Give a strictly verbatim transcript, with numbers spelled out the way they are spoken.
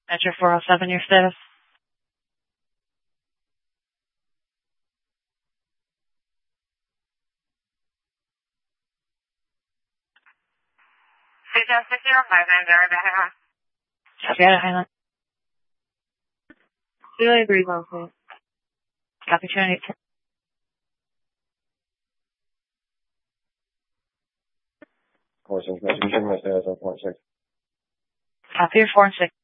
Metro four oh seven, your status? six zero six zero five nine zero, hang on. Copy, hang on. Zero agree, well, please. Copy, two eight. Four six, Metro two, my status on four six. Copy, four and six.